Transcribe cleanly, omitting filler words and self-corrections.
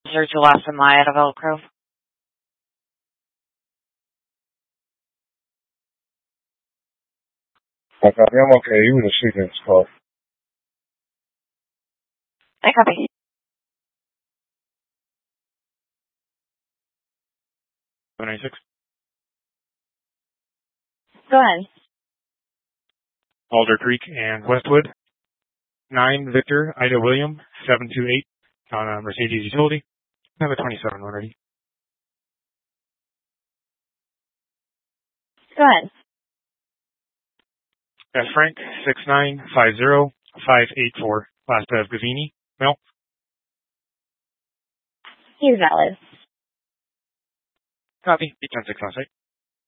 Sir Julas and Maya out of Elk Grove. Okay, I'm okay. You would have seen this call. I copy. Go ahead. Alder Creek and Westwood. 9 Victor Ida William 728 on a Mercedes utility. I have a 27 one ready. Go ahead. F Frank 6950584. Last of Gavini. Mel. He's valid. Copy. 810-6 on site.